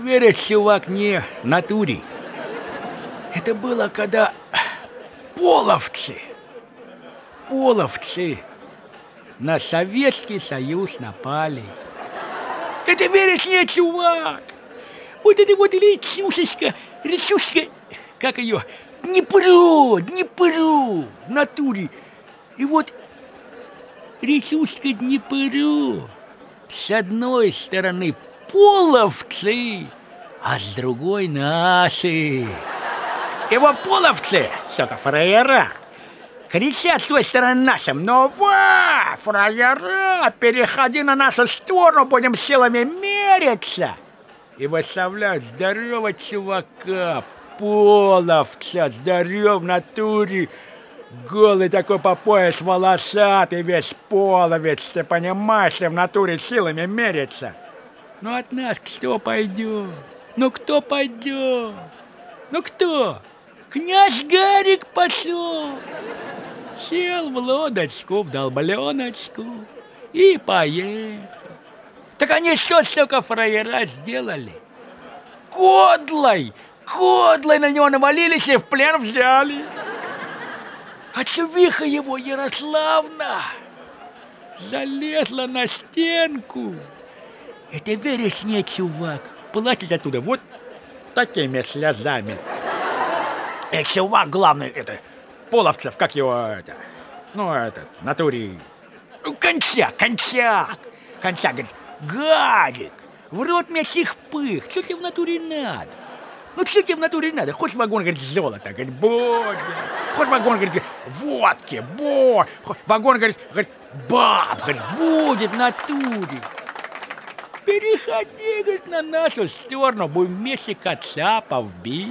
веришь, чувак, не в натуре. Это было, когда половцы на Советский Союз напали. Это веришь, не, чувак? Вот это вот речушечка, как ее, Днепру, в натуре. И вот речушка Днепру, с одной стороны половцы, а с другой наши. И вот половцы, сука, фраера, кричат с той стороны нашим: ну вы, фраера, переходи на нашу сторону, будем силами мериться. И выставляют здорового чувака, половца, здоров в натуре, голый такой по пояс, волосатый, весь половец, ты понимаешь, в натуре силами мерится. Ну от нас кто пойдет? Ну кто пойдет? Ну кто? Князь Гарик пошел. Сел в лодочку, в долбленочку и поехал. Так они что столько фраера сделали? Кодлой на него навалились и в плен взяли. А чувиха его, Ярославна, залезла на стенку. Это веришь, не, чувак? Плачет оттуда вот такими слезами. Чувак, главный, это, Половцев, как его, это, ну, это, в натуре, Кончак, говорит: Гарик, в рот мне сих пых, что тебе в натуре надо? Ну, что тебе в натуре надо? Хочешь вагон, говорит, золота, говорит, будет. Хочешь вагон, говорит, водки, вагон, говорит, баб, говорит, будет в натуре. Переходи, говорит, на нашу сторону, будем вместе кацапов бить.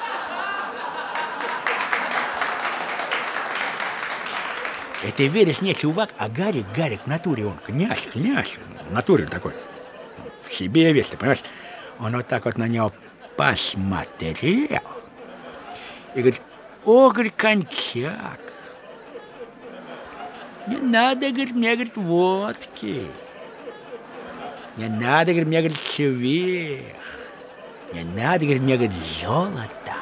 Это веришь, не, чувак, а Гарик в натуре, он князь, в натуре такой, в себе весь, ты понимаешь? Он вот так вот на него посмотрел и говорит: о, говорит, Кончак, не надо, говорит, мне, говорит, водки, не надо, говорит, мне, говорит, чувих, не надо, говорит, мне, говорит, золото.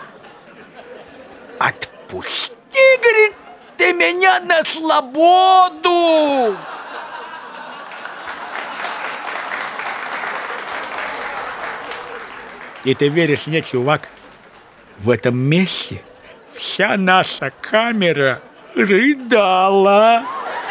Отпусти, говорит, ты меня на свободу! И ты веришь, нет, чувак, в этом месте вся наша камера рыдала.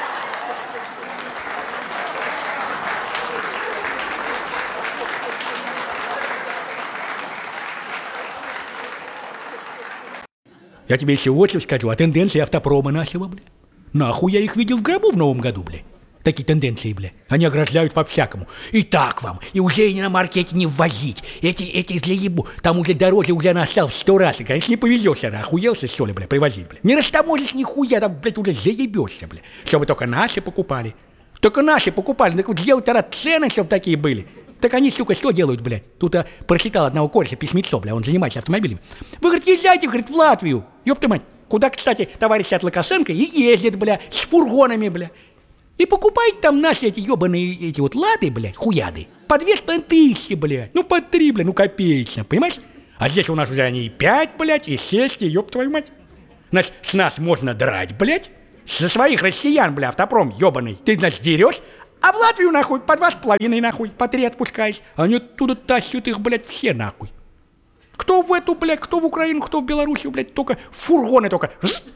Я тебе еще вот что скажу, о тенденции автопрома нашего, бля. Нахуй я их видел в гробу в Новом году, бля. Такие тенденции, бля. Они ограждают по-всякому. И так вам, и уже и на маркете не ввозить. Эти злоебу, там уже дороже уже настал в 100 раз. И, конечно, не повезешься, охуелся, что ли, бля, привозить, бля. Не растаможишь нихуя, там, блядь, уже заебешься, бля. Чтобы только наши покупали. Так вот сделать тогда цены, чтобы такие были. Так они, сука, что делают, блядь? Тут прочитал одного кореша письмецо, бля, он занимается автомобилями. Вы, говорит, езжайте, говорит, в Латвию. Ёпта мать, куда, кстати, товарищ от Лукашенко и ездит, бля, с фургонами, бля. И покупайте там наши эти ёбаные, эти вот лады, блядь, хуяды. По 2500, блядь, ну по 3, блядь, ну копеечно, понимаешь? А здесь у нас уже они и 5, блядь, и 6, и ёб твою мать. Значит, с нас можно драть, блядь. Со своих россиян, бля, автопром ёбаный, ты, значит, дерешь. А в Латвию, нахуй, по 2,5, нахуй, по 3 отпускаешь. Они оттуда тащат их, блядь, все, нахуй. Кто в эту, блядь, кто в Украину, кто в Белоруссию, блядь, только фургоны только,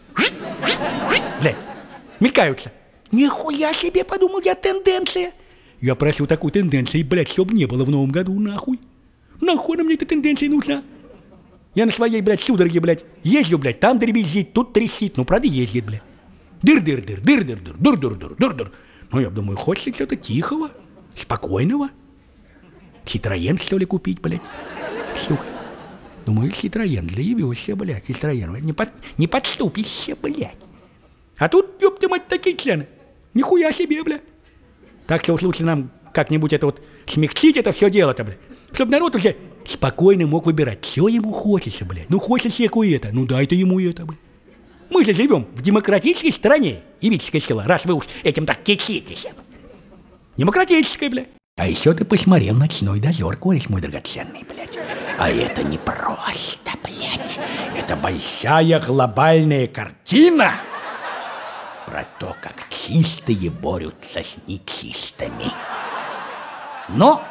блядь, мелькаются. Нихуя себе, подумал я, тенденция. Я просил такой тенденции, блядь, чтобы не было в Новом году, нахуй. Нахуй нам мне эта тенденция нужна? Я на своей, блядь, судороге, блядь, езжу, блядь, там дребезжит, тут трещит, ну, правда, ездит, блядь. Дыр-дыр-дыр. Ну, я думаю, хочется что-то тихого, спокойного. Ситроен, что ли, купить, блядь? Сука. Думаю, Ситроен, заявился, блядь, Ситроен. Не подступишься, блядь. А тут, ёпта мать, такие цены. Нихуя себе, блядь. Так что уж лучше нам как-нибудь это вот смягчить это все дело-то, блядь. Чтоб народ уже спокойно мог выбирать, что ему хочется, блядь. Ну, хочется всеку это, ну дай-то ему это, блядь. Мы же живем в демократической стране, Ивическая села, раз вы уж этим так кичитесь. Демократической, блядь. А еще ты посмотрел «Ночной дозор», кореш мой драгоценный, блядь. А это не просто, блядь. Это большая глобальная картина про то, как чистые борются с нечистыми. Но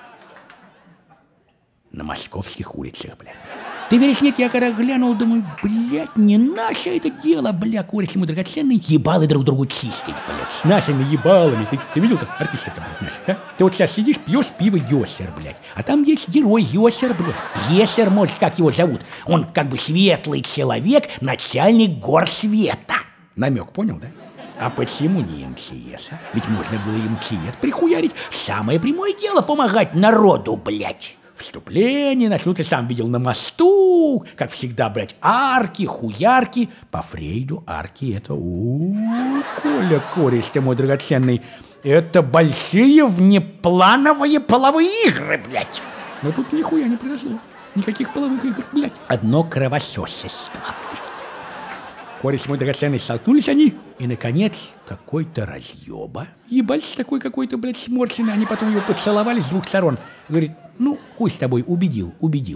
на московских улицах, блядь. Ты веришь, нет, я когда глянул, думаю, блядь, не наше это дело, бля, кореш ему драгоценный, ебалы друг другу чистить, блядь, с нашими ебалами. Ты видел там артистов-то, блядь, наших, да? Ты вот сейчас сидишь, пьешь пиво Йосер, блядь, а там есть герой Йосер, блядь. Йосер, может, как его зовут? Он как бы светлый человек, начальник гор света. Намек, понял, да? А почему не МЧС, а? Ведь можно было МЧС прихуярить. Самое прямое дело помогать народу, блядь. Вступление начнут, сам видел на мосту, как всегда, блядь, арки, хуярки. По Фрейду арки это, Коля, кореш ты мой драгоценный, это большие внеплановые половые игры, блядь. Но тут нихуя не произошло, никаких половых игр, блядь. Одно кровососество, блядь. Кореш мой драгоценный, столкнулись они, и, наконец, какой-то разъеба, ебать такой какой-то, блядь, сморщенный, они потом его поцеловали с двух сторон. Говорит, ну, хуй с тобой, убедил.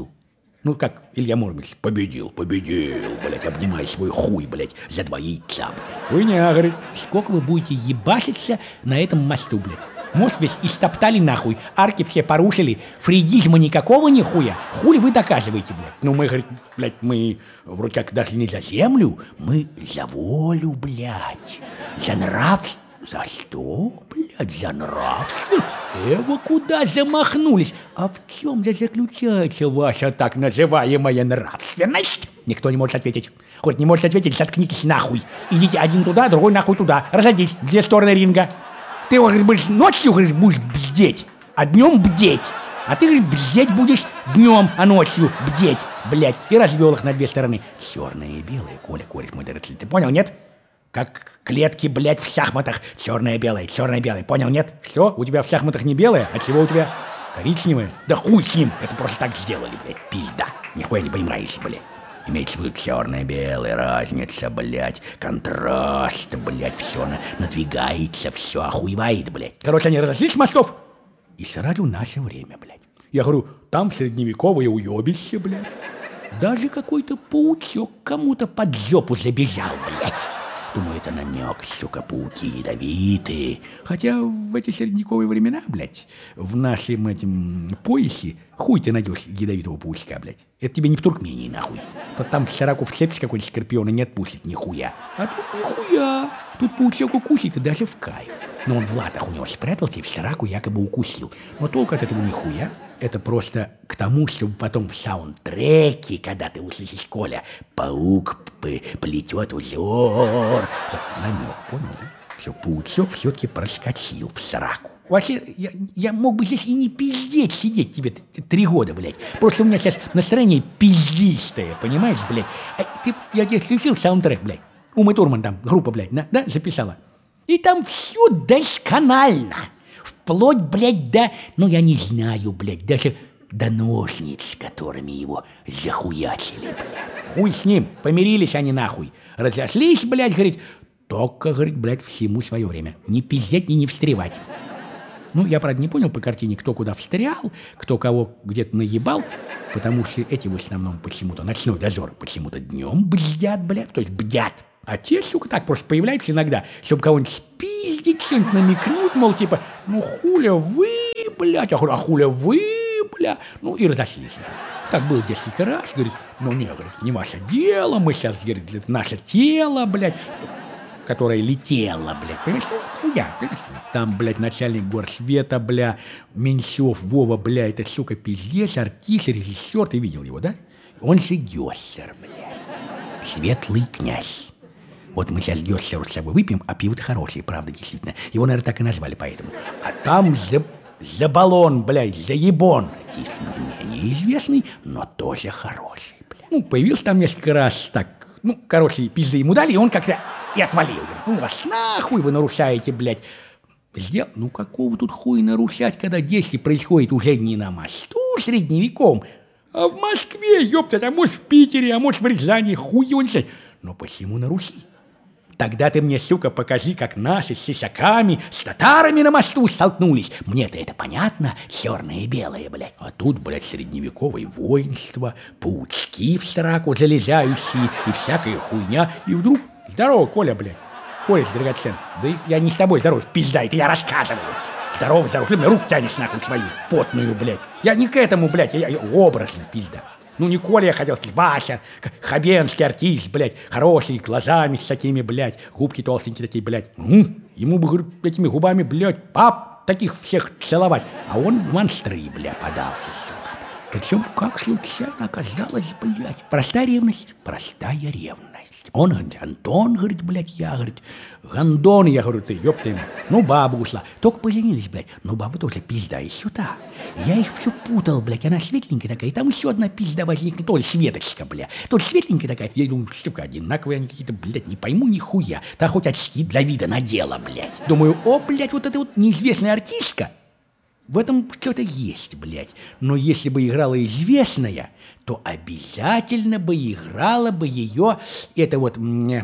Ну, как Илья Муромец, победил, блядь, обнимай свой хуй, блядь, за 2 яйца, блядь. Хуйня, говорит, сколько вы будете ебашиться на этом мосту, блядь? Мост весь истоптали нахуй, арки все порушили, фрейдизма никакого нихуя. Хули вы доказываете, блядь? Ну, мы, говорит, блядь, мы вроде как даже не за землю, мы за волю, блядь, за нравственность. За что, блядь, за нравство? Вы куда замахнулись? А в чем же заключается ваша так называемая нравственность? Никто не может ответить. Хоть не может ответить, заткнитесь нахуй. Идите один туда, другой нахуй туда. Разойдись в 2 стороны ринга. Ты, говоришь, будешь ночью, говоришь, будешь бздеть, а днем бдеть. А ты, говоришь, бздеть будешь днем, а ночью бдеть, блядь. И развел их на 2 стороны. Черное и белое, Коля, кореш мой драгоценный. Ты понял, нет? Как клетки, блядь, в шахматах. Черное-белое, понял, нет? Что? У тебя в шахматах не белое? А чего у тебя коричневое? Да хуй с ним! Это просто так сделали, блядь. Пизда. Нихуя не понимаешь, блядь. Имеется в виду черное-белое, разница, блядь. Контраст, блядь, все надвигается, все охуевает, блядь. Короче, они разошлись с мостов. И сразу наше время, блядь. Я говорю, там средневековое уебище, блядь. Даже какой-то паучок кому-то под жопу забежал, блядь. Думаю, это намек, сука, пауки ядовитые. Хотя в эти средневековые времена, блядь, в нашем этим поясе хуй ты найдешь ядовитого паучка, блядь. Это тебе не в Туркмении, нахуй. Там в Сараку вцепишь какой-нибудь скорпион и не отпустит нихуя. А тут нихуя. Тут паучок укусит и даже в кайф. Но он в латах у него спрятался и в Сараку якобы укусил. Но толку от этого нихуя. Это просто к тому, чтобы потом в саундтреке, когда ты услышишь, Коля, паук плетет узор. Намек, понял, да? Все, паучок все-таки проскочил в Сараку. Вообще, я мог бы здесь и не пиздеть сидеть тебе 3 года, блядь. Просто у меня сейчас настроение пиздистое, понимаешь, блядь? Я тебе включил саундтрек, блядь. Ума Турман там, группа, блядь, да, записала. И там все досконально. Вплоть, блядь, до, ну, я не знаю, блядь, даже до ножниц, которыми его захуячили, блядь. Хуй с ним, помирились они нахуй. Разошлись, блядь, говорит, только, говорит, блядь, всему свое время. Не пиздеть и не встревать. Ну, я, правда, не понял по картине, кто куда встрял, кто кого где-то наебал, потому что эти в основном почему-то, ночной дозор, почему-то днем бздят, блядь, то есть бдят. А те, сука, так просто появляются иногда, чтобы кого-нибудь спиздить, что-нибудь намекнуть, мол, типа, ну, хуля вы, блядь, а хуля вы, бля, ну, и разошлись. Так было 10 раз, говорит, ну, не, говорит, не ваше дело, мы сейчас, говорит, это наше тело, блядь, которое летело, блядь, понимаешь, ну, хуя, понимаешь? Там, блядь, начальник горсвета, бля, Меньшов, Вова, бля, это, сука, пиздец, артист, режиссер, ты видел его, да? Он же Гёссер, блядь, светлый князь. Вот мы сейчас Гёссеру с собой выпьем, а пиво-то хорошее, правда, действительно. Его, наверное, так и назвали поэтому. А там за баллон, блядь, за ебон. Артист менее известный, но тоже хороший, блядь. Ну, появился там несколько раз так, ну, короче, пизды ему дали, и он как-то и отвалил. Ну, вас нахуй вы нарушаете, блядь. Сделал, ну, какого тут хуя нарушать, когда действие происходит уже не на мосту средневеком, а в Москве, ёпта, а может в Питере, а может в Рязани, хуй его не знает. Но почему на Руси? Тогда ты мне, сука, покажи, как наши с сисяками, с татарами на мосту столкнулись. Мне-то это понятно, черное и белое, блядь. А тут, блядь, средневековое воинство, паучки в сраку залезающие и всякая хуйня. И вдруг, здорово, Коля, блядь. Коля, драгоценный. Да я не с тобой здоров, пизда, это я рассказываю. Здорово, здорово, что мне руку тянешь нахуй свою, потную, блядь. Я не к этому, блядь, я образно, пизда. Ну, не Коля, я хотел сказать, Вася, хабенский артист, блядь, хороший, глазами с такими, блядь, губки толстенькие такие, блядь. Ему бы, говорю, этими губами, блядь, пап, таких всех целовать. А он в монстры, блядь, подался, сука. Причем, как случайно оказалось, блядь, простая ревность, простая ревность. Он говорит, Антон, говорит, блядь, я, говорит, Гандон, я говорю, ты, ёпта, ну, бабу ушла. Только поженились, блядь, ну, баба тоже пизда и сюда. Я их все путал, блядь, она светленькая такая, и там еще одна пизда возникла, то ли Светочка, блядь, то ли светленькая такая. Я думаю, штука одинаковые они какие-то, блядь, не пойму нихуя. Та хоть очки для вида надела, блядь. Думаю, о, блядь, вот эта вот неизвестная артистка. В этом что-то есть, блядь. Но если бы играла известная, то обязательно бы играла бы ее, это вот,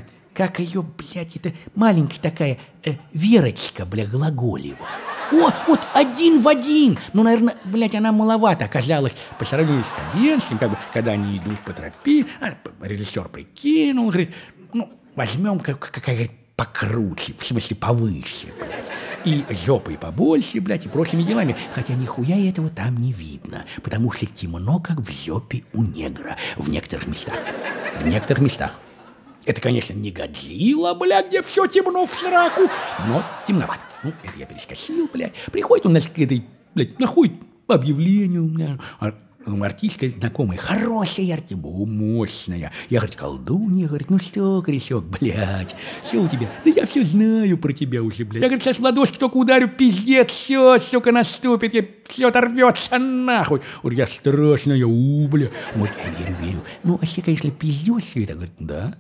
как ее, блядь, это маленькая такая Верочка, блядь, Глаголева. О, вот один в один. Ну, наверное, блядь, она маловато оказалась по сравнению с Хабенским, как бы, когда они идут по тропе, режиссер прикинул, говорит, ну, возьмем, как покруче, в смысле повыше, блядь. И жопой побольше, блядь, и прочими делами. Хотя нихуя этого там не видно, потому что темно, как в жопе у негра в некоторых местах. В некоторых местах. Это, конечно, не Годзилла, блядь, где все темно в сраку, но темновато. Ну, это я перескочил, блядь. Приходит он, значит, к этой, блядь, находит по объявлению, блядь, артистка знакомая, хорошая артистка, мощная. Я, говорит, колдунья, говорит, ну что, корешок, блядь, все у тебя? Да я все знаю про тебя уже, блядь. Я, говорит, сейчас в ладошки только ударю, пиздец, все, сука, наступит, и все оторвется нахуй. Вот я страшная, бля. Вот я верю. Ну, вообще, конечно, пиздец все это, говорит, да.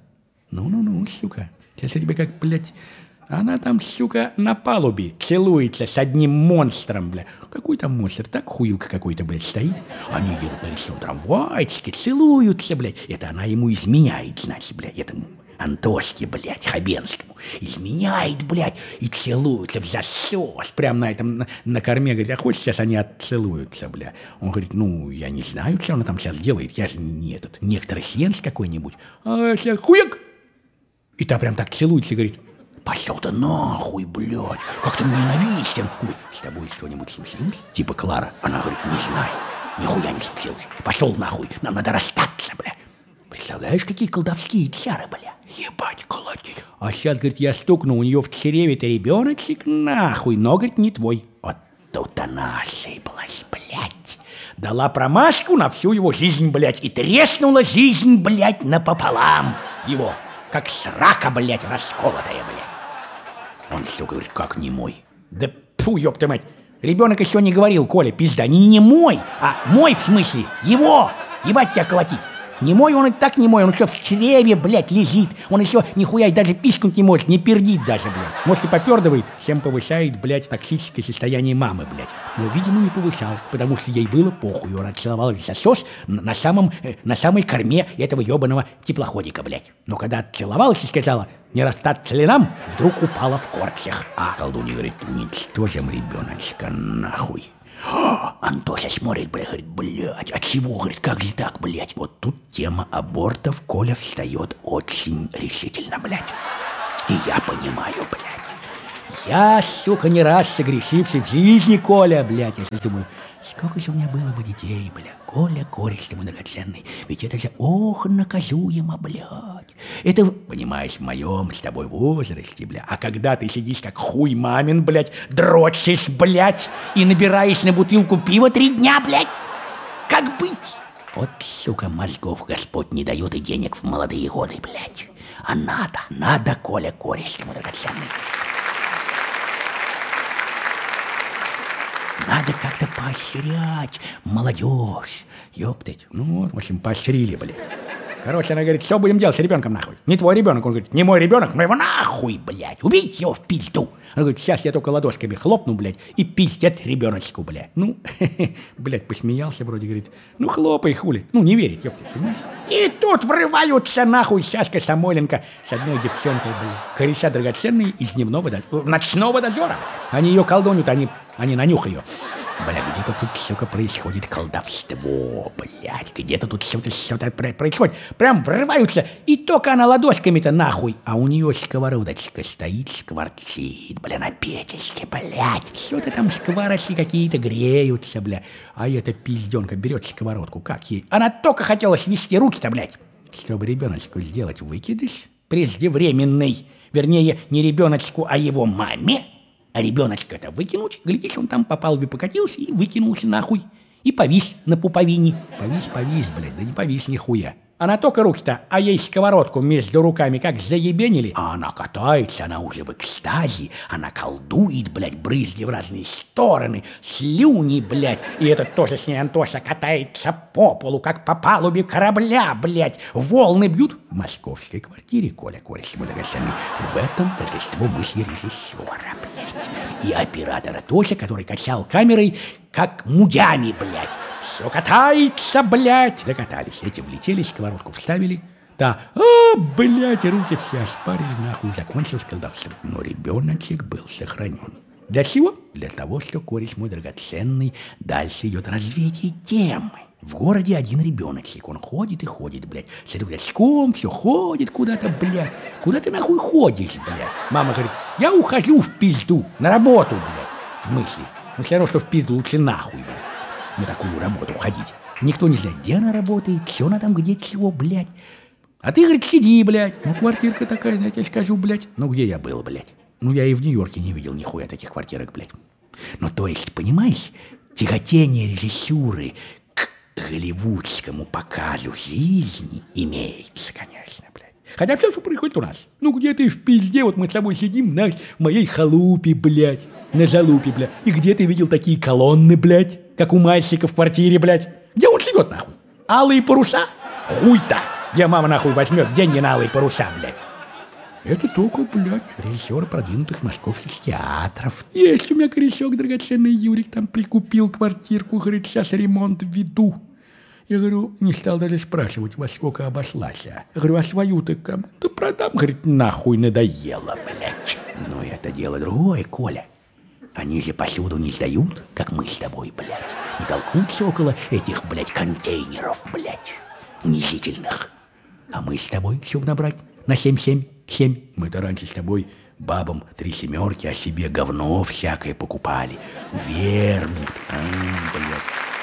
Ну, сука, сейчас я тебе как, блядь... Она там, сука, на палубе целуется с одним монстром, бля. Какой там монстр? Так хуилка какой-то, блядь, стоит. Они едут на речном трамвайчике, целуются, блядь. Это она ему изменяет, значит, блядь, этому Антошке, блядь, Хабенскому. Изменяет, блядь, и целуются в засос. Прям на этом, на корме, говорит, а хочешь, сейчас они отцелуются, бля. Он говорит, ну, я не знаю, что она там сейчас делает. Я же не этот, не экстрасенс какой-нибудь. А сейчас хуяк! И та прям так целуется и говорит, пошел ты нахуй, блядь, как ты ненавистен. Ой, с тобой что-нибудь случилось? Типа Клара. Она говорит, не знаю, нихуя не случилось. Пошел нахуй, нам надо расстаться, бля. Представляешь, какие колдовские чары, бля. Ебать, колотить. А сейчас, говорит, я стукну, у нее в чреве-то ребеночек, нахуй, но, говорит, не твой. Вот тут она ошиблась, блядь. Дала промашку на всю его жизнь, блядь, и треснула жизнь, блядь, напополам его. Как срака, блядь, расколотая, блядь. Он что, говорит, как не мой? Да фу, ёпта мать. Ребенок еще не говорил, Коля, пизда. Не мой, а мой в смысле. Его. Ебать тебя колотить. Не мой, он и так не мой, он еще в чреве, блядь, лежит. Он еще нихуя и даже пискнуть не может, не пердит даже, блядь. Может, и попердывает, всем повышает, блядь, токсическое состояние мамы, блядь. Но, видимо, не повышал, потому что ей было похуй. Она целовала весь засос на самой корме этого ебаного теплоходика, блядь. Но когда целовалась и сказала, не расстаться ли нам, вдруг упала в корчах. А колдунья говорит, уничтожим ребеночка нахуй. Антося смотрит, блядь, говорит, блядь, а чего, говорит, как же так, блядь? Вот тут тема абортов, Коля встает очень решительно, блядь. И я понимаю, блядь. Я, сука, не раз согрешивший в жизни, Коля, блядь. Я сейчас думаю, сколько же у меня было бы детей, блядь. Коля, кореш ты мой драгоценный. Ведь это же, ох, наказуемо, блядь. Это, понимаешь, в моем с тобой возрасте, блядь. А когда ты сидишь как хуй мамин, блядь, дрочишь, блядь, и набираешь на бутылку пива 3 дня, блядь. Как быть? Вот, сука, мозгов Господь не дает и денег в молодые годы, блядь. А надо, Коля, кореш ты мой драгоценный. Надо как-то поощрять молодежь. Ёптать. Ну вот, в общем, поощрили, блядь. Короче, она говорит, что будем делать с ребенком нахуй? Не твой ребенок. Он говорит, не мой ребенок, но его нахуй, блядь, убить его в пизду. Она говорит, сейчас я только ладошками хлопну, блядь, и пиздец ребеночку, блядь. Ну, блядь, посмеялся вроде, говорит, ну хлопай, хули. Ну, не верит, ёпта, понимаешь? И тут врываются нахуй Сашка Самойленко с одной девчонкой, блядь. Кореша драгоценные из ночного дозора. Они ее колдунят, они на нюх ее. Бля, где-то тут, сука, происходит колдовство, блядь, где-то тут что-то происходит. Прям врываются, и только она ладошками-то нахуй, а у нее сковородочка стоит, скворчит, бля, на печечке, блядь. Что-то там скворочки какие-то греются, бля. А эта пизденка берет сковородку, как ей? Она только хотела свести руки-то, блядь. Чтобы ребеночку сделать выкидыш преждевременный, вернее, не ребеночку, а его маме. А ребеночка-то выкинуть, глядишь, он там по палубе покатился и выкинулся нахуй. И повис на пуповине. Повис, блядь, да не повис нихуя. Она только руки-то, а ей сковородку между руками как заебенили. А она катается, она уже в экстазе. Она колдует, блядь, брызги в разные стороны, слюни, блядь. И этот тоже с ней Антоша катается по полу, как по палубе корабля, блядь. Волны бьют в московской квартире, Коля Кореш, мы драгоценный. В этом торжество мысли режиссера, блядь. И оператора Тося, который качал камерой, как мудями, блядь. Все катается, блядь. Докатались. Эти влетели, сковородку вставили. Да, блядь, руки все ошпарили, нахуй, закончилось колдовство. Но ребеночек был сохранен. Для чего? Для того, что кореш мой драгоценный, дальше идет развитие темы. В городе один ребеночек, он ходит и ходит, блядь, с рюкзачком, все ходит куда-то, блядь. Куда ты нахуй ходишь, блядь? Мама говорит, я ухожу в пизду, на работу, блядь. В смысле? Ну все равно, что в пизду лучше нахуй, блядь. На такую работу ходить. Никто не знает, где она работает, все она там, где чего, блядь. А ты, говорит, сиди, блядь. Ну, квартирка такая, я тебе скажу, блядь. Ну, где я был, блядь? Ну, я и в Нью-Йорке не видел нихуя таких квартирок, блядь. Ну, то есть, понимаешь, тяготение режиссуры к голливудскому показу жизни имеется, конечно, блядь. Хотя все, что происходит у нас. Ну, где ты в пизде, вот мы с тобой сидим, знаешь, в моей халупе, блядь. На залупе, блядь. И где ты видел такие колонны, блядь? Как у мальчика в квартире, блядь. Где он живет, нахуй? Алые паруса? Хуй-то! Где мама, нахуй, возьмет деньги на алые паруса, блядь? Это только, блядь, режиссеры продвинутых московских театров. Есть у меня корешок драгоценный Юрик, там прикупил квартирку, говорит, сейчас ремонт веду. Я говорю, не стал даже спрашивать, во сколько обошлась. Я говорю, а свою-то кому? Да продам, говорит, нахуй надоело, блядь. Но это дело другое, Коля. Они же посуду не сдают, как мы с тобой, блядь. Не толкутся около этих, блядь, контейнеров, блядь, унизительных. А мы с тобой, чтобы набрать на 7. Мы-то раньше с тобой бабам 3 семерки, а себе говно всякое покупали. Вермут, блядь.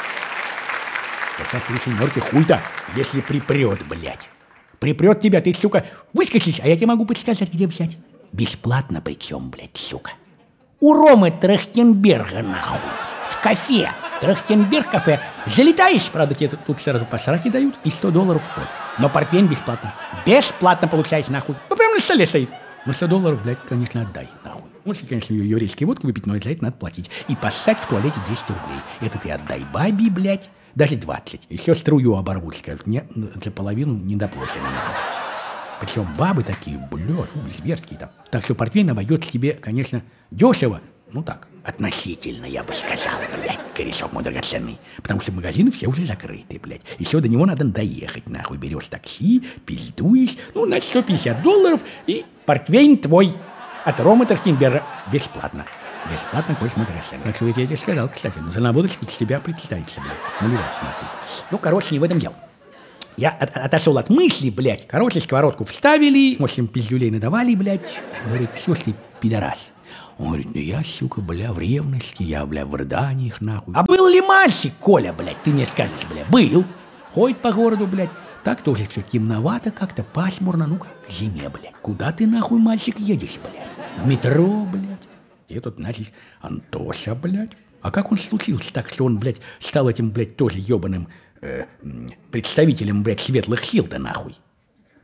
Сейчас 3 семерки хуй-то, если припрет, блядь. Припрет тебя, ты, сука, выскочишь, а я тебе могу подсказать, где взять. Бесплатно причем, блядь, сука. У Ромы Трахтенберга, нахуй, в кафе, Трахтенберг кафе. Залетаешь, правда, тебе тут сразу по сраке дают, и $100 вход. Но портвейн бесплатно. Бесплатно получаешь, нахуй. Ну, прямо на столе стоит. Но $100, блядь, конечно, отдай, нахуй. Лучше, конечно, ее еврейской водки выпить, но за это надо платить. И поссать в туалете 10 рублей. Это ты отдай бабе, блядь, даже 20. Еще струю оборвут, скажут, нет, за половину не доплачено, нахуй. Причем бабы такие, блядь, зверские там. Так что портвейн обойдется тебе, конечно, дешево. Ну так, относительно, я бы сказал, блядь, корешок мой драгоценный. Потому что магазины все уже закрыты, блядь. Еще до него надо доехать, нахуй. Берешь такси, пиздуешь, ну, на $150, и портвейн твой. От Ромы Трахтенберга бесплатно. Бесплатно, корешок мой драгоценный. Так что я тебе сказал, кстати, за наводочку с тебя представится, блядь. Наливать, нахуй. Ну, короче, не в этом дело. Я отошел от мысли, блядь. Короче, сковородку вставили, 8 пиздюлей надавали, блядь. Говорит, слушай ты, пидорас. Он говорит, ну я, сука, бля, в ревности, я, бля, в рыданиях, нахуй. А был ли мальчик, Коля, блядь, ты мне скажешь, бля, был. Ходит по городу, блядь. Так тоже все темновато, как-то пасмурно, ну как к зиме, блядь. Куда ты, нахуй, мальчик, едешь, блядь? В метро, блядь. И тут, значит, Антоша, блядь. А как он случился так, что он, блядь, стал этим, блядь, тоже ебаным представителем, блядь, светлых сил-то, нахуй?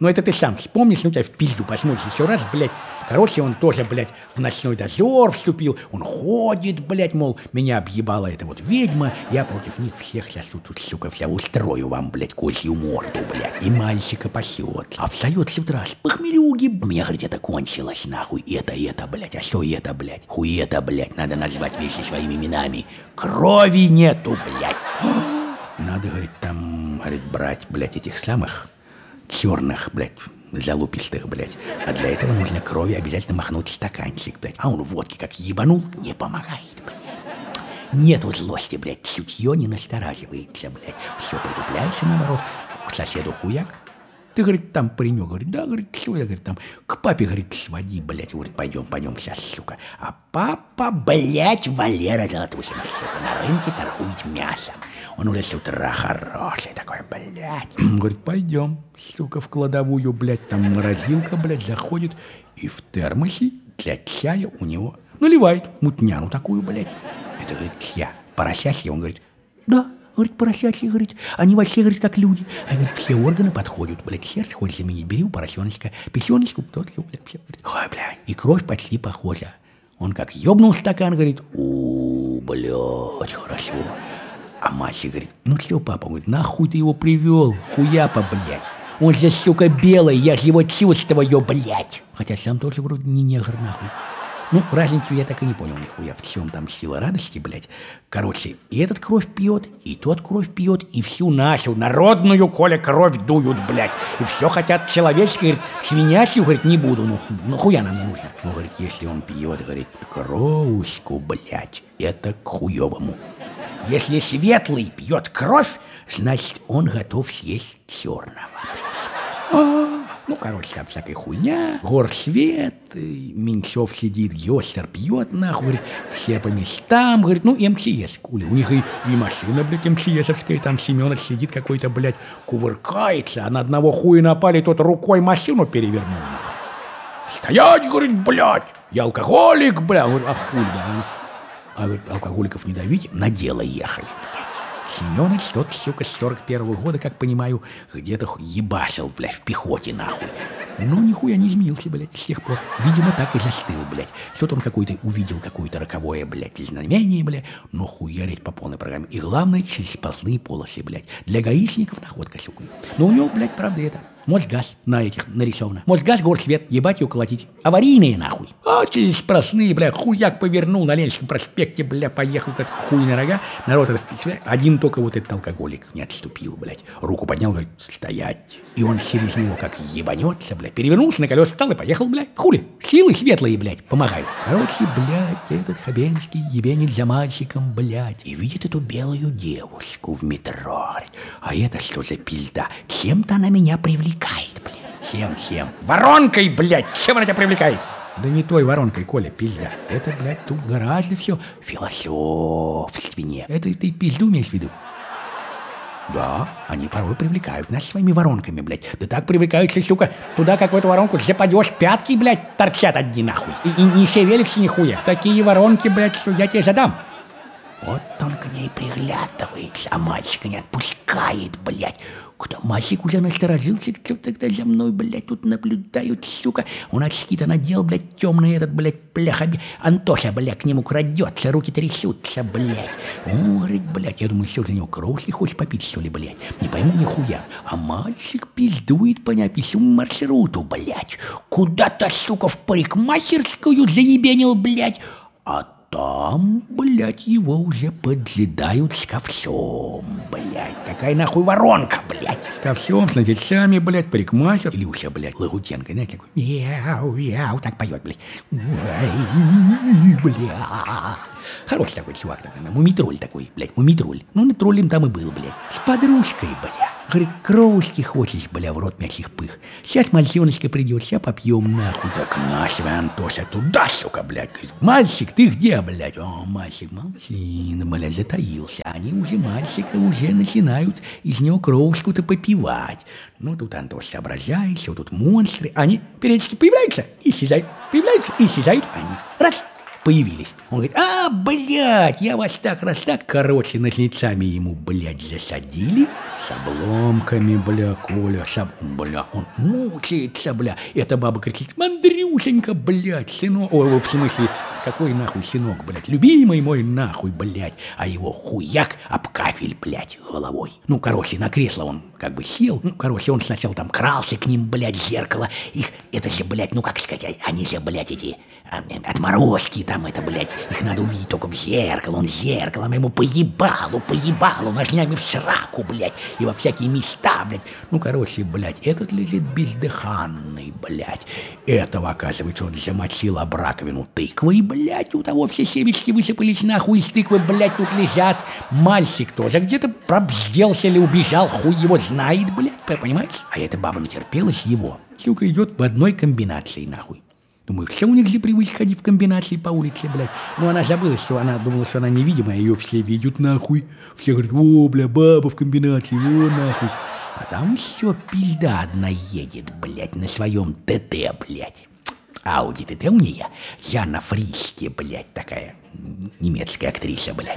Но это ты сам вспомнишь, ну тебя в пизду посмотришь еще раз, блядь. Короче, он тоже, блядь, в ночной дозор вступил. Он ходит, блядь, мол, меня объебала эта вот ведьма. Я против них всех сейчас тут, сука, вся устрою вам, блядь, козью морду, блядь. И мальчика пасет. А встает с утра с похмелюги. У меня, говорит, это кончилось, нахуй. Это, блядь. А что это, блядь? Хуета, блядь. Надо назвать вещи своими именами. Крови нету, блядь. Надо, говорит, там, говорит, брать, блядь, этих самых черных, блядь, залупистых, блядь. А для этого нужно крови обязательно махнуть стаканчик, блядь. А он водки как ебанул, не помогает, блядь. Нету злости, блядь, чутье не настораживается, блядь. Все притупляется, наоборот. К соседу хуяк. Ты, говорит, там паренек, говорит, да, говорит, что я, говорит, там, к папе, говорит, своди, блядь, говорит, пойдем сейчас, сука. А папа, блядь, Валера Золотухин, сука, на рынке торгует мясом. Он уже с утра хороший такой, блядь. Говорит, пойдем, сука, в кладовую, блядь, там морозилка, блядь, заходит, и в термосе для чая у него наливает мутняну такую, блядь. Это, говорит, чья? Поросячья? Он говорит, да. Говорит, поросячьи, говорит, они вообще, говорит, как люди. А, говорит, все органы подходят, блядь, сердце хочешь заменить, бери у поросеночка, печеночку, тот, блядь, все. Ой, блядь, и кровь почти похожа. Он как ёбнул стакан, говорит, блядь, хорошо. А мальчик говорит, ну что, папа, говорит, нахуй ты его привел, хуяпа, блядь. Он же, сука, белый, я же его чувствую, блядь. Хотя сам тоже вроде не негр, нахуй. Ну, разницу я так и не понял нихуя, в чем там сила радости, блядь. Короче, и этот кровь пьет, и тот кровь пьет, и всю нашу народную, коля, кровь дуют, блядь. И все хотят человеческое, говорит, свинячью, говорит, не буду, ну хуя нам не нужно. Ну, говорит, если он пьет, говорит, кровушку, блядь, это к хуевому. Если светлый пьет кровь, значит, он готов съесть черного. Ну, короче, там всякая хуйня, горсвет, Меньшов сидит, Гёстер пьет, нахуй, говорит, все по местам, говорит, ну, МЧС, кули, у них и машина, блядь, МЧСовская, там Семёныч сидит какой-то, блядь, кувыркается, а на одного хуя напали, тот рукой машину перевернул, нахуй. Стоять, говорит, блядь, я алкоголик, блядь, говорит, а хуй, да, а говорит, алкоголиков не давите, на дело ехали, блядь. Семёныч тот, сука, с 41-го года, как понимаю, где-то ебашил, блядь, в пехоте, нахуй. Но нихуя не изменился, блядь, с тех пор. Видимо, так и застыл, блядь. Что-то он какой-то увидел, какое-то роковое, блядь, знамение, блядь. Но хуярить по полной программе. И главное, через сплошные полосы, блядь. Для гаишников находка, сука. Но у него, блядь, правда это. Мосгаз на этих нарисовано. Мосгаз, горсвет, ебать его колотить. Аварийные, нахуй. А через сплошные, бля, хуяк повернул на Ленинском проспекте, бля, поехал как хуй на рога. Народ расписывает. Один только вот этот алкоголик не отступил, блядь. Руку поднял, говорит, стоять. И он через него как ебанется, блядь. Перевернулся на колеса, встал и поехал, блядь. Хули? Силы светлые, блядь, помогают. Короче, блядь, этот Хабенский ебенит за мальчиком, блядь. И видит эту белую девушку в метро. Говорит, а это что за пизда? Чем-то она меня привлекает, блядь. Чем? Воронкой, блядь! Чем она тебя привлекает? Да не той воронкой, Коля, пизда. Это, блядь, тут гораздо все философственнее. Это ты пизду имеешь в виду? Да, они порой привлекают нас своими воронками, блядь. Да так привлекаются, сука, туда, как в эту воронку западешь, пятки, блядь, торчат одни нахуй. И не шевелишься нихуя. Такие воронки, блядь, что я тебе задам. Вот он к ней приглядывается, а мальчика не отпускает, блядь. Куда мальчик уже насторожился, кто тогда за мной, блядь, тут наблюдают, сука. Он очки-то надел, блядь, темный этот, блядь, бляха. Антоша, блядь, к нему крадется, руки трясутся, блядь. Он говорит, блядь, я думаю, что за него кровушки хочешь попить, что ли, блядь. Не пойму нихуя. А мальчик пиздует по неописуемому маршруту, блядь. Куда-то, сука, в парикмахерскую заебенил, блядь. А там, блядь, его уже поджидают с ковсом, блядь. Какая нахуй воронка, блядь. С ковсом, с надельцами, блядь, парикмахер. Илюша, блядь, Лагутенко, знаете, такой мяу, так поет, блядь. Бля. Хороший такой чувак, мумитроль такой, блядь, мумитроль. Ну, на троллем там и был, блядь. С подружкой, блядь. Говорит, кровушки хочешь, бля, в рот мячих пых. Сейчас мальчоночка придет, сейчас попьем нахуй. Так наш Антоша туда, сука, блядь. Говорит, мальчик, ты где, блядь? О, мальчик, молчи, блядь, затаился. Они уже, мальчика, уже начинают из него кровушку-то попивать. Ну, тут Антош соображает, все тут монстры. Они периодически появляются и исчезают. Появляются и исчезают они. Раз. появились. Он говорит: блядь, я вас так раз так. Короче, ножницами ему, блядь, засадили. С обломками, бля, Коля, бля, он мучается, бля. Эта баба кричит: Андрюшенька, блядь, сынок. Ой, в смысле, какой нахуй сынок, блядь, любимый мой нахуй, блядь. А его хуяк об кафель, блядь, головой. Ну, короче, на кресло он как бы сел. Ну, короче, он сначала там крался к ним, блядь, зеркало. Их, это же, блядь, ну как сказать, они же, блядь, эти отморозки там, это, блядь, их надо увидеть только в зеркало. Он зеркалом ему поебалу, ножнями в сраку, блядь, и во всякие места, блядь. Ну, короче, блядь, этот лежит бездыханный, блядь. Этого, оказывается, он замочил об раковину тыквой, блядь, у того все семечки высыпались нахуй из тыквы, блядь, тут лежат. Мальчик тоже где-то пробзделся или убежал, хуй его знает, блядь, понимаете? А эта баба натерпелась его. Сука, идет в одной комбинации, нахуй. Думаю, все у них же привычка ходить в комбинации по улице, блядь. Ну, она забыла, что она думала, что она невидимая, ее все видят, нахуй. Все говорят: о, бля, баба в комбинации, о, нахуй. А там еще пизда одна едет, блядь, на своем ТТ, блядь. Ауди ТТ у нее. Жанна Фриске, блядь, такая немецкая актриса, блядь.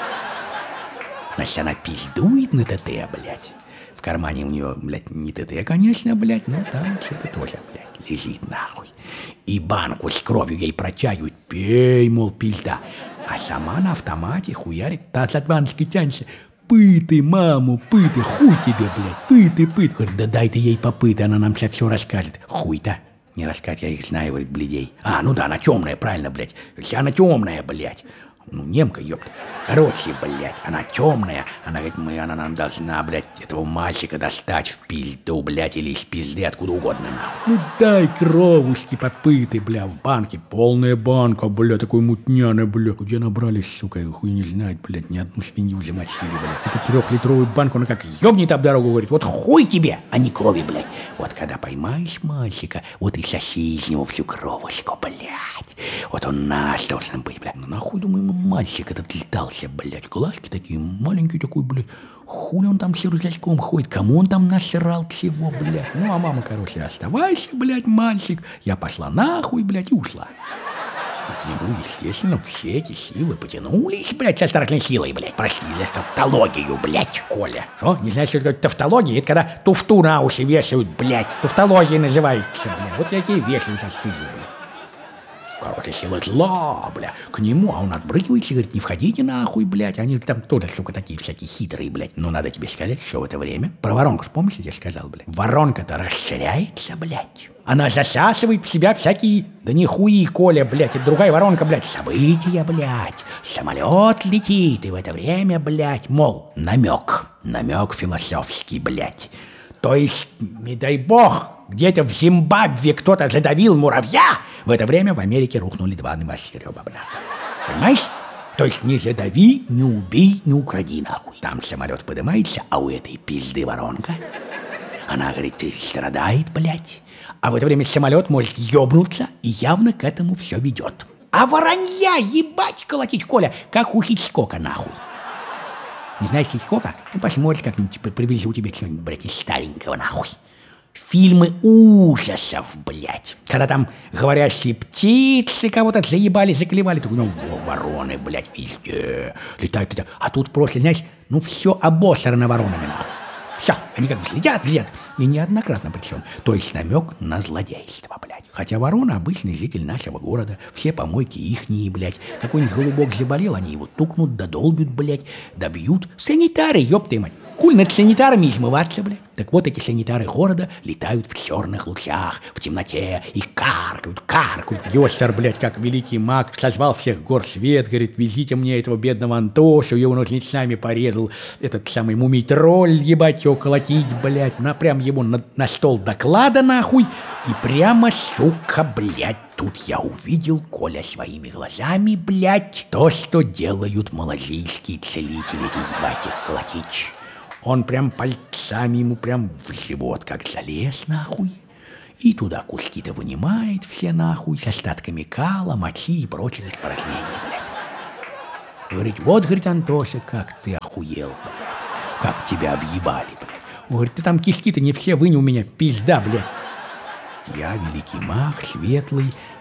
Значит, она пиздует на ТТ, блядь. В кармане у нее, блядь, не ТТ, конечно, блядь, но там что-то тоже, блядь, лежит нахуй. И банку с кровью ей протягивают: пей, мол, пизда. А сама на автомате хуярит, таз от баночки тянется: пыты, маму, пыты, хуй тебе, блядь, пыты. Говорит: да дай ты ей попыты, она нам сейчас все расскажет. Хуй-то. Не рассказать, я их знаю, говорит, блядей. Ну да, она темная, правильно, блядь. Она темная, блядь. Ну, немка, ёпта. Короче, блядь, она темная. Она говорит: она нам должна, блядь, этого мальчика достать в пизду, блядь, или из пизды, откуда угодно, нахуй. Ну, дай кровушки попыты, бля, в банке. Полная банка, бля, такой мутняная, бля. Где набрали, сука, хуй не знает, блядь, ни одну свинью замочили, блядь. Эту 3-литровую банку, она как ёбнет об дорогу, говорит: вот хуй тебе, а не крови, блядь. Вот когда поймаешь мальчика, вот и соси из него всю кровушку, блядь. Вот он наш должен быть, блядь. Ну, нахуй, думаю, мальчик этот летался, блядь, глазки такие, маленький такой, блядь, хули он там с рюкзачком ходит, кому он там насрал всего, блядь. Ну, а мама, короче: оставайся, блядь, мальчик. Я пошла нахуй, блядь, и ушла. К нему, естественно, все эти силы потянулись, блядь, со страшной силой, блядь. Прошли за тавтологию, блядь, Коля. Что, не знаешь, что такое тавтология? Это когда туфту на уши вешают, блядь. Тавтология называется, блядь. Вот я тебе вешаю, сейчас сижу, блядь. Короче, сила зла, бля, к нему, а он отбрыкивается и говорит: не входите нахуй, блядь. Они там тоже, сука, такие всякие хитрые, блядь. Но надо тебе сказать, что в это время про воронку, помнишь, я тебе сказал, блядь? Воронка-то расширяется, блядь. Она засасывает в себя всякие, да не хуи, Коля, блядь, это другая воронка, блядь. События, блядь. Самолет летит, и в это время, блядь, мол, намек философский, блядь. То есть, не дай бог, где-то в Зимбабве кто-то задавил муравья, в это время в Америке рухнули 2 небоскреба, бля. Понимаешь? То есть не задави, не убей, не укради, нахуй. Там самолет поднимается, а у этой пизды воронка. Она, говорит, страдает, блядь. А в это время самолет может ёбнуться, и явно к этому все ведет. А воронья, ебать, колотить, Коля, как у Хичкока, нахуй. Не знаешь Хичкока? Ну, посмотришь как-нибудь, привезу тебе что-нибудь, блядь, из старенького, нахуй. Фильмы ужасов, блядь. Когда там говорящие птицы кого-то заебали, заклевали. Ты, ну, вороны, блядь, везде летают. А тут просто, знаешь, ну, все обосрано воронами, нахуй. Все, они как взлетят. И неоднократно причем. То есть намек на злодейство, блядь. Хотя ворона обычный житель нашего города. Все помойки ихние, блядь. Какой-нибудь голубок заболел, они его тукнут, додолбят, блядь, добьют. Санитары, ёпты мать. Куль над санитарами измываться, блядь. Так вот, эти санитары города летают в черных лучах, в темноте, и каркают. Гёстер, блядь, как великий маг, созвал всех гор свет, говорит: везите мне этого бедного Антошу, его ножницами порезал этот самый мумий-тролль, ебать его колотить, блядь. Прям его на стол доклада, нахуй. И прямо, сука, блядь, тут я увидел, Коля, своими глазами, блядь, то, что делают малазийские целители, ебать их колотить. Он прям пальцами ему прям в живот как залез, нахуй. И туда куски-то вынимает все, нахуй, с остатками кала, мочи и прочее испражнения, блядь. Говорит: вот, говорит, Антоша, как ты охуел, блядь. Как тебя объебали, блядь. Говорит: ты там кишки-то не все вынь у меня, пизда, блядь. Я великий маг, светлый,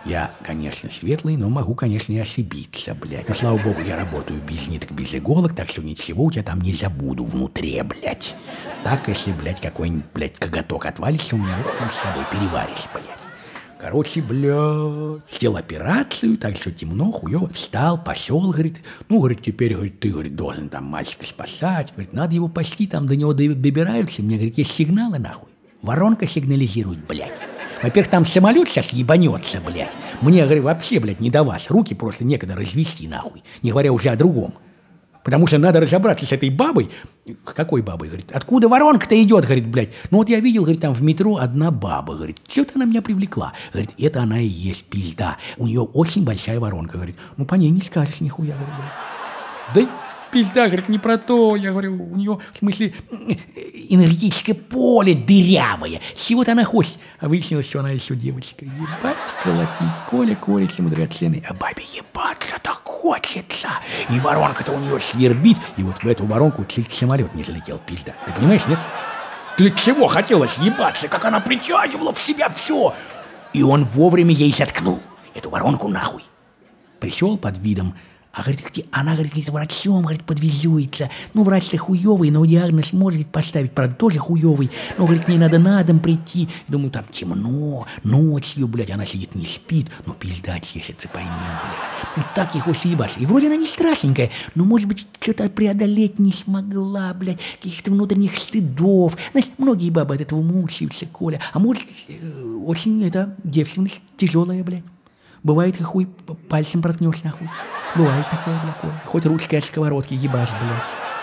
Я, конечно, светлый, но могу, конечно, и ошибиться, блядь. Но, слава богу, я работаю без ниток, без иголок, так что ничего у тебя там не забуду внутри, блядь. Так, если, блядь, какой-нибудь, блядь, коготок отвалится у меня, он с тобой переваришь, блядь. Короче, блядь, сделал операцию, так что темно, хуёво. Встал, пошел, говорит, ну, говорит, теперь, говорит, ты, говорит, должен там мальчика спасать. Говорит, надо его пасти, там до него добираются. Мне, говорит, есть сигналы, нахуй. Воронка сигнализирует, блядь. Во-первых, там самолет сейчас ебанется, блядь. Мне, говорю, вообще, блядь, не до вас. Руки просто некогда развести, нахуй. Не говоря уже о другом. Потому что надо разобраться с этой бабой. Какой бабой, говорит? Откуда воронка-то идет, говорит, блядь. Ну вот я видел, говорит, там в метро одна баба, говорит. Что-то она меня привлекла. Говорит, это она и есть пизда. У нее очень большая воронка, говорит. Ну по ней не скажешь нихуя, говорит, блядь. Да пизда, говорит, не про то. Я говорю, у нее, в смысле, энергетическое поле дырявое. Чего-то она хочет. А выяснилось, что она еще девочка. Ебать, колотить. Коля, корица драгоценный. А бабе ебаться так хочется. И воронка-то у нее свербит. И вот в эту воронку чуть самолет не залетел, пизда. Ты понимаешь, нет? Для чего хотелось ебаться, как она притягивала в себя все. И он вовремя ей заткнул эту воронку нахуй. Пришел под видом. А говорит, она, говорит, врачом, говорит, подвезется. Ну, врач-то хуёвый, но диагноз может поставить, правда, тоже хуёвый. Но, говорит, к ней надо на дом прийти. Думаю, там темно, ночью, блядь, она сидит, не спит. Ну, пизда чешется, пойми, блядь. Ну, так ей хочется ебаться. И вроде она не страшненькая, но, может быть, что-то преодолеть не смогла, блядь. Каких-то внутренних стыдов. Знаешь, многие бабы от этого мучаются, Коля. А может, очень, девственность тяжелая, блядь. Бывает, как хуй пальцем проткнешь, нахуй. Бывает такое, бля, Коля. Хоть ручкой от сковородки ебашь, бля.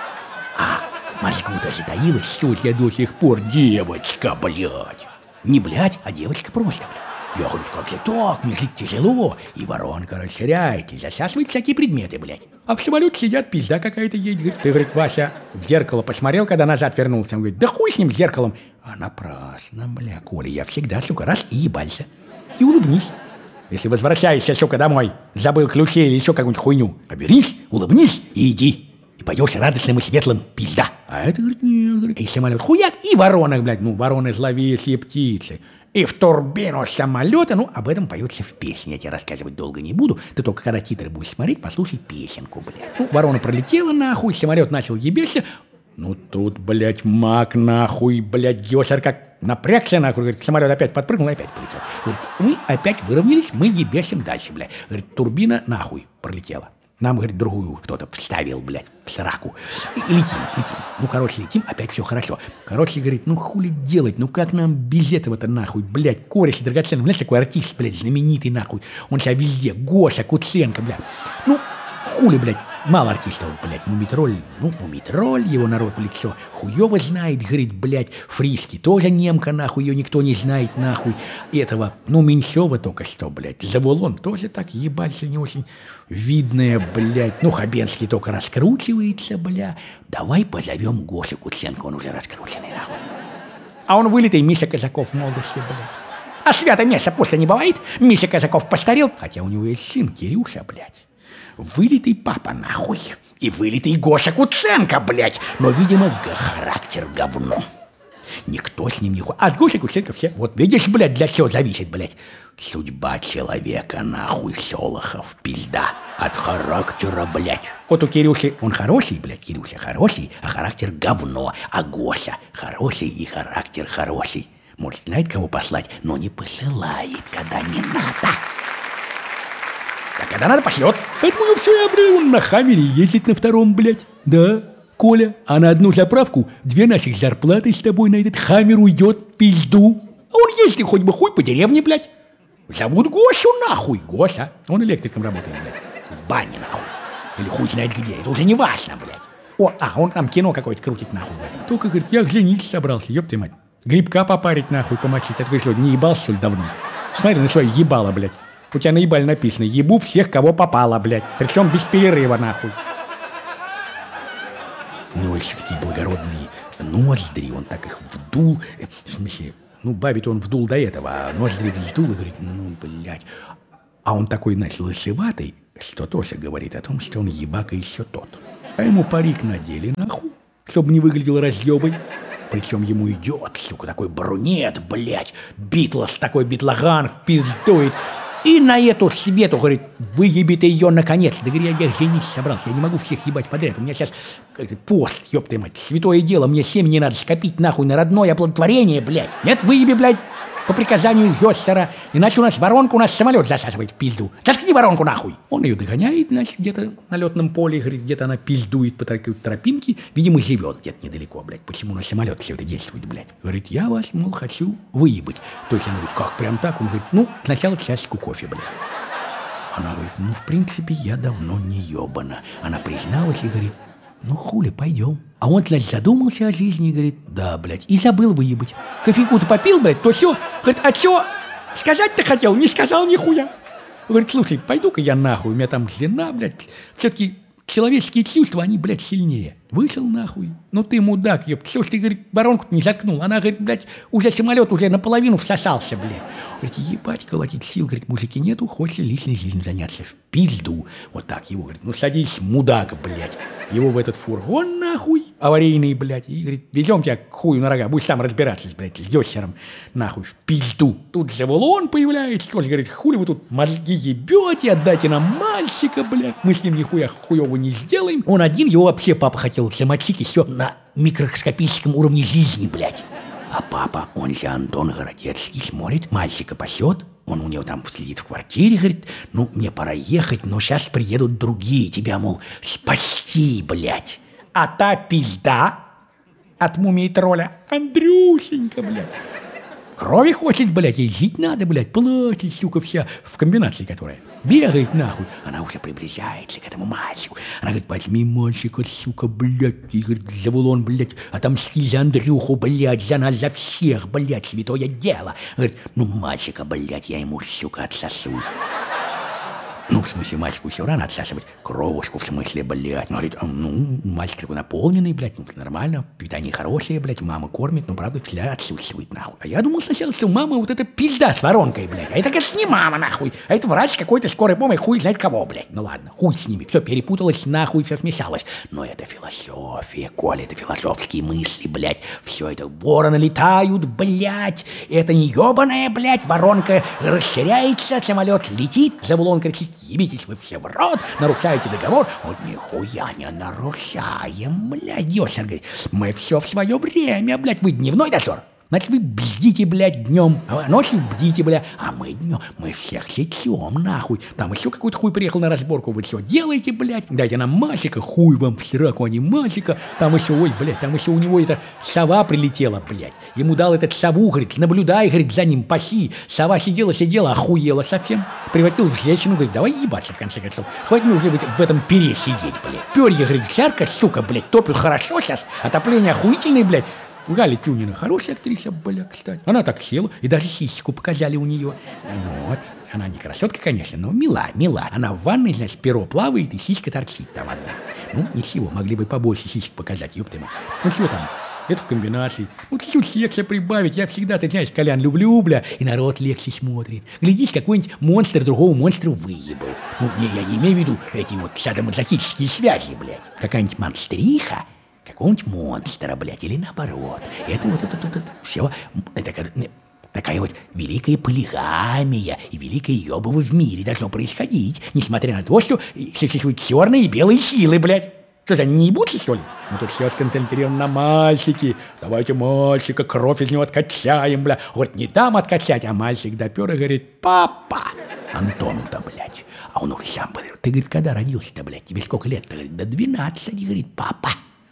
А мозгу-то затаилась, что я до сих пор девочка, блядь. Не блядь, а девочка просто, блядь. Я говорю, как же так, мне жить тяжело. И воронка расширяется, засасывает всякие предметы, блядь. А в самолете сидят, пизда какая-то едет. Ты, говорит, Вася, в зеркало посмотрел, когда назад вернулся? Он говорит, да хуй с ним, с зеркалом. А напрасно, бля, Коля, я всегда, сука, раз и ебался. И улыбнись. Если возвращаешься, сука, домой, забыл ключи или еще какую-нибудь хуйню, оберись, улыбнись и иди. И пойдешь радостным и светлым, пизда. А это, говорит, нет, говорит, и самолет хуяк, и воронок, блядь, ну, вороны зловещие птицы. И в турбину самолета, ну, об этом поется в песне, я тебе рассказывать долго не буду, ты только когда титры будешь смотреть, послушай песенку, блядь. Ну, ворона пролетела нахуй, самолет начал ебешься, ну, тут, блядь, маг нахуй, блядь, Гёсер как напрягся нахуй, говорит, самолет опять подпрыгнул и опять полетел. Говорит, мы опять выровнялись, мы ебешим дальше, блядь. Говорит, турбина нахуй пролетела. Нам, говорит, другую кто-то вставил, блядь, в сраку. И летим. Ну, короче, летим, опять все хорошо. Короче, говорит, ну, хули делать, ну, как нам без этого-то нахуй, блядь, кореш драгоценный, знаешь, такой артист, блядь, знаменитый нахуй. Он себя везде, Гоша, Куценко, блядь. Ну, хули, блядь, мало артистов, блядь, Мумитроль, его народ в лицо хуёво знает, говорит, блядь, Фриски тоже немка, нахуй, ее никто не знает, нахуй, этого, ну, Меньшова только что, блядь, Забулон тоже так ебаться не очень видная, блядь, ну, Хабенский только раскручивается, бля, давай позовем Гошу Куценко, он уже раскрученный, нахуй. А он вылитый Миша Казаков в молодости, блядь. А свято место после не бывает, Миша Казаков постарел, хотя у него есть сын Кирюша, блядь. Вылитый папа, нахуй. И вылитый Гоша Куценко, блядь. Но, видимо, характер говно. Никто с ним не ходит. От Гоши Куценко все. Вот видишь, блядь, для чего зависит, блядь. Судьба человека, нахуй, Солохов, пизда. От характера, блядь. Вот у Кирюши, он хороший, блядь, Кирюша хороший, а характер говно. А Гоша хороший и характер хороший. Может, знает, кого послать, но не посылает, когда не надо. А когда надо, пошлет. Поэтому ну все, блядь, он на Хаммере ездит на втором, блядь. Да, Коля, а на одну заправку 2 наших зарплаты с тобой на этот Хаммер уйдет, пизду. А он ездит хоть бы хуй по деревне, блядь. Зовут Гошу нахуй. Гоша, он электриком работает, блядь. В бане, нахуй. Или хуй знает где, это уже не важно, блядь. Он там кино какое-то крутит, нахуй, в этом. Только, говорит, я жениться собрался, ёб ты мать. Грибка попарить, нахуй, помочить. А ты что, не ебал, что ли, давно? Смотри на свое ебало, блядь. У тебя на ебале написано «Ебу всех, кого попало, блядь». Причем без перерыва, нахуй. У него еще такие благородные ноздри, он так их вдул. В смысле, ну, бабе-то он вдул до этого, а ноздри вздул и говорит, ну, блядь. А он такой, значит, лысеватый, что тоже говорит о том, что он ебака еще тот. А ему парик надели, нахуй, чтобы не выглядел разъебой. Причем ему идет, сука, такой брунет, блядь, Битлз, такой битлаган, пиздует. И на эту Свету, говорит, выеби ты ее наконец. Да, говорю, я жениться собрался, я не могу всех ебать подряд. У меня сейчас пост, ёб ты мать, святое дело, мне семьи надо скопить нахуй на родное оплодотворение, блядь. Нет, выеби, блядь, по приказанию Йостера, иначе у нас воронку, у нас самолет засасывает в пизду. Заткни воронку нахуй. Он ее догоняет, значит, где-то на летном поле, говорит, где-то она пиздует по такой тропинке, видимо, живет где-то недалеко, блядь. Почему на самолет все это действует, блядь? Говорит, я вас, мол, хочу выебать. То есть она говорит, как, прям так? Он говорит, ну, сначала чашечку кофе, блядь. Она говорит, ну, в принципе, я давно не ебана. Она призналась и говорит, ну, хули, пойдем. А он, значит, задумался о жизни и говорит, да, блядь, и забыл выебать. Кофейку-то попил, блядь, то все. Говорит, а что сказать-то хотел? Не сказал нихуя. Говорит, слушай, пойду-ка я нахуй, у меня там жена, блядь, все-таки человеческие чувства, они, блядь, сильнее. Вышел нахуй. Ну ты мудак, ёпт. Что ж ты, говорит, воронку-то не заткнул? Она, говорит, блядь, уже самолет уже наполовину всосался, блядь. Говорит, ебать, колотить сил, говорит, мужики нету, хочется личной жизнью заняться. В пизду. Вот так его, говорит, ну садись, мудак, блядь. Его в этот фургон, нахуй, аварийный, блядь. И, говорит, везем тебя к хую на рога, будешь там разбираться, блядь, с Йосером, нахуй, в пизду. Тут Завулон появляется, тоже, говорит, хули вы тут мозги ебете, отдайте нам мальчика, блядь. Мы с ним нихуя хуёво не сделаем. Он один, его вообще папа хотел замочить, и все на микроскопическом уровне жизни, блядь. А папа, он же Антон Городецкий, смотрит, мальчика пасет, он у него там сидит в квартире, говорит, ну, мне пора ехать, но сейчас приедут другие, тебя, мол, спасти, блядь. А та пизда от мумии тролля Андрюшенька, блядь. Крови хочет, блядь, ей жить надо, блядь, плачет, сука, вся в комбинации, которая бегает нахуй. Она уже приближается к этому мальчику. Она говорит, возьми мальчика, сука, блядь, и, говорит, Завулон, блядь, отомсти за Андрюху, блядь, за нас, за всех, блядь, святое дело. Говорит, ну, мальчика, блядь, я ему, сука, отсосу. Ну, в смысле, мальчику все рано отсасывать. Кровушку, в смысле, блядь. Ну, говорит, ну, мальчик такой наполненный, блядь, ну, нормально, питание хорошее, блядь, мама кормит, но, правда, всегда отсутствует, нахуй. А я думал сначала, что мама вот эта пизда с воронкой, блядь. А это, конечно, не мама, нахуй. А это врач какой-то скорой помощи, хуй знает кого, блядь. Ну, ладно, хуй с ними. Все перепуталось, нахуй, все смешалось. Но это философия, Коля, это философские мысли, блядь. Все это вороны летают, блядь. Это не ебаная, блядь, воронка расширяется, самолет летит, Завулон кричит, ебитесь вы все в рот, нарушаете договор. Вот нихуя не нарушаем, блядь. Йосер говорит, мы все в свое время, блядь. Вы дневной дозор? Значит, вы бдите, блядь, днем, а ночью бдите, блядь. А мы днем, мы всех сечем, нахуй. Там еще какой-то хуй приехал на разборку, вы все делаете, блядь. Дайте нам мальчика, хуй вам в сраку, а не мальчика. Там еще, ой, блядь, там еще у него эта сова прилетела, блядь. Ему дал этот сову, говорит, наблюдай, говорит, за ним, паси. Сова сидела, охуела совсем. Превратил в женщину, говорит, давай ебаться, в конце концов. Хватит мне уже в этом пере сидеть, блядь. Перья, говорит, жарко, сука, блядь, топят хорошо сейчас. Отопление охуительное, блядь. Галя Тюнина хорошая актриса, бля, кстати. Она так села, и даже сиську показали у нее. Вот. Она не красотка, конечно, но мила. Она в ванной, значит, перо плавает, и сиська торчит там одна. Ну, ничего, могли бы побольше сиськ показать, ёпта мать. Ну, что там? Это в комбинации. Ну, чуть-чуть секса прибавить. Я всегда, ты знаешь, Колян, люблю, бля, и народ легче смотрит. Глядишь, какой-нибудь монстр другого монстра выебал. Ну, я не имею в виду эти вот садомазохические связи, блядь. Какая-нибудь монстриха какого-нибудь монстра, блядь, или наоборот. Это вот все, такая вот великая полигамия и великое ёбово в мире должно происходить, несмотря на то, что существуют черные и белые силы, блядь. Что же, они не ебутся, что ли? Ну, тут все сконцентрировано на мальчике. Давайте мальчика, кровь из него откачаем, бля. Говорит, не дам откачать, а мальчик допер и говорит, папа, Антону-то, блядь. А он уже сам говорит, ты, говорит, когда родился-то, блядь, тебе сколько лет-то? Говорит, до 12, говорит, папа.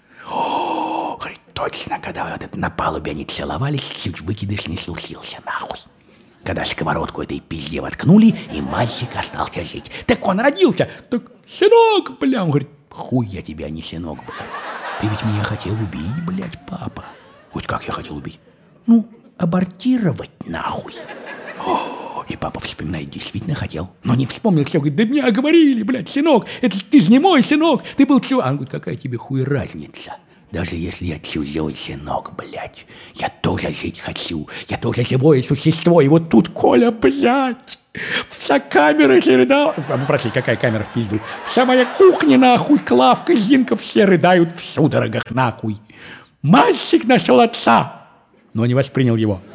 О, говорит, точно, когда вот это на палубе они целовались, чуть выкидыш не случился, нахуй. Когда сковородку этой пизде воткнули, и мальчик остался жить. Так он родился. Так, сынок, бля, он говорит, хуй я тебя, не сынок, бля. Ты ведь меня хотел убить, блядь, папа. Вот как я хотел убить? Ну, абортировать, нахуй. О, и папа вспоминает, действительно хотел. Но не вспомнил, все, говорит, да меня оговорили, блядь, сынок, это ты же не мой сынок, ты был чё? А он говорит, какая тебе хуй разница? Даже если я чужой сынок, блядь, я тоже жить хочу, я тоже живое существо, и вот тут Коля, блядь, вся камера же рыдала. Прости, какая камера в пизду? Вся моя кухня, нахуй, Клавка, Зинка, все рыдают в судорогах, нахуй. Мальчик нашел отца, но не воспринял его.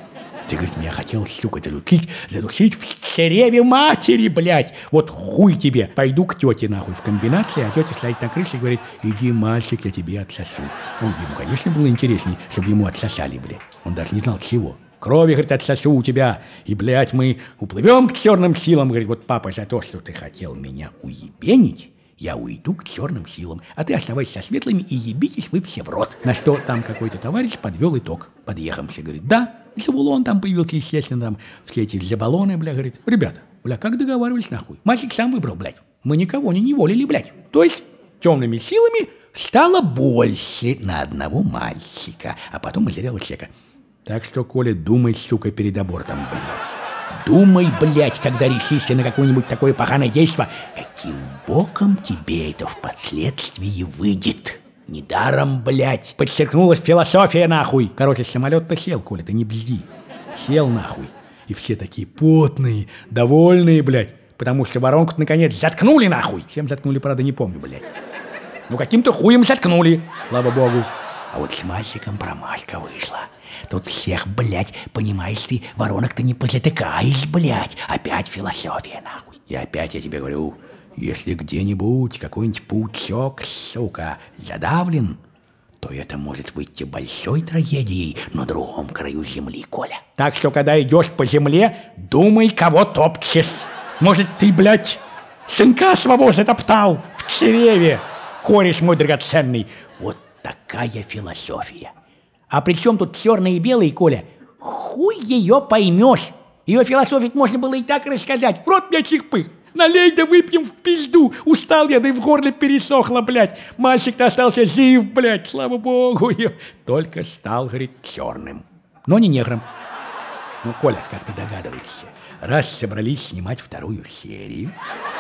Ты, говорит, меня хотел, сука, задушить в чреве матери, блядь. Вот хуй тебе. Пойду к тете, нахуй, в комбинации, а тетя стоит на крыше и говорит: иди, мальчик, я тебе отсосу. Ну, ему, конечно, было интересней, чтобы ему отсосали, блядь. Он даже не знал чего. Крови, говорит, отсосу у тебя. И, блядь, мы уплывем к черным силам. Говорит: вот, папа, за то, что ты хотел меня уебенить, я уйду к черным силам, а ты оставайся со светлыми и ебитесь вы все в рот. На что там какой-то товарищ подвел итог. Подъехавший говорит: да, Забулон там появился, естественно, там все эти забалоны, бля, говорит: ребята, бля, как договаривались, нахуй? Мальчик сам выбрал, блядь. Мы никого не неволили, блядь. То есть темными силами стало больше на одного мальчика, а потом озеряла чека. Так что, Коля, думай, сука, перед абортом, блядь. Думай, блядь, когда решишься на какое-нибудь такое поганое действо, каким боком тебе это впоследствии выйдет. Недаром, блядь, подчеркнулась философия, нахуй. Короче, самолет-то сел, Коля, ты не бзди. Сел, нахуй. И все такие потные, довольные, блядь, потому что воронку-то, наконец, заткнули, нахуй. Всем заткнули, правда, не помню, блядь. Ну, каким-то хуем заткнули, слава богу. А вот с мальчиком промашка вышла. Тут всех, блядь, понимаешь ты, воронок-то не позатыкаешь, блядь. Опять философия, нахуй. И опять я тебе говорю, если где-нибудь какой-нибудь паучок, сука, задавлен, то это может выйти большой трагедией на другом краю земли, Коля. Так что, когда идешь по земле, думай, кого топчешь. Может, ты, блядь, сынка своего затоптал в чреве, кореш мой драгоценный. Вот такая философия. А при чем тут черные и белые, Коля? Хуй ее поймешь. Ее философить можно было и так рассказать. В рот мне чихпых. Налей да выпьем в пизду. Устал я, да и в горле пересохло, блядь. Мальчик-то остался жив, блядь, слава богу. Только стал, говорит, черным. Но не негром. Ну, Коля, как ты догадываешься, раз собрались снимать вторую серию,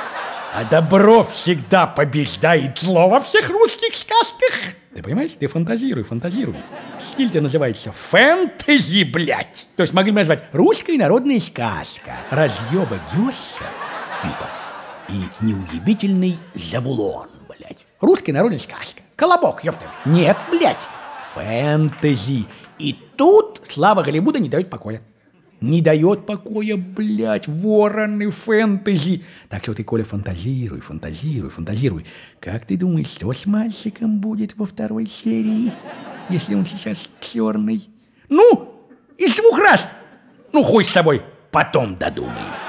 а добро всегда побеждает зло во всех русских сказках. Ты понимаешь? Ты фантазируй, фантазируй. Стиль-то называется фэнтези, блядь. То есть могли бы назвать русская народная сказка. Разъеба дёсса, типа, и неуебительный Забулон, блядь. Русская народная сказка. Колобок, ёпта. Нет, блядь. Фэнтези. И тут слава Голливуда не дает покоя. Не дает покоя, блядь, вороны фэнтези. Так что ты, Коля, фантазируй, фантазируй, фантазируй. Как ты думаешь, что с мальчиком будет во второй серии, если он сейчас черный? Ну, из двух раз. Ну, хуй с тобой, потом додумаем.